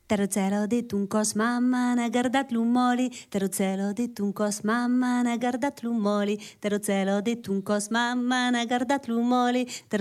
Terozelo detto un cos, mamma, n'ha guardat l'umoli. Terozelo detto un cos, mamma, n'ha guardat l'umoli. Terozelo detto un cos, mamma, n'ha guardat l'umoli.